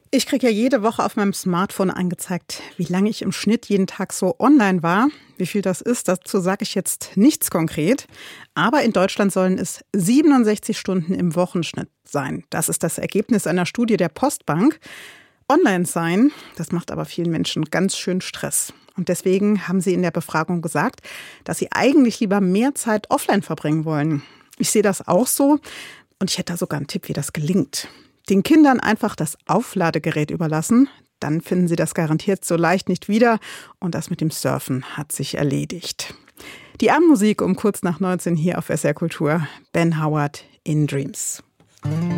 Ich kriege ja jede Woche auf meinem Smartphone angezeigt, wie lange ich im Schnitt jeden Tag so online war. Wie viel das ist, dazu sage ich jetzt nichts konkret. Aber in Deutschland sollen es 67 Stunden im Wochenschnitt sein. Das ist das Ergebnis einer Studie der Postbank. Online sein, das macht aber vielen Menschen ganz schön Stress. Und deswegen haben sie in der Befragung gesagt, dass sie eigentlich lieber mehr Zeit offline verbringen wollen. Ich sehe das auch so und ich hätte da sogar einen Tipp, wie das gelingt. Den Kindern einfach das Aufladegerät überlassen, dann finden sie das garantiert so leicht nicht wieder. Und das mit dem Surfen hat sich erledigt. Die Abendmusik um kurz nach 19 hier auf SR Kultur. Ben Howard in Dreams.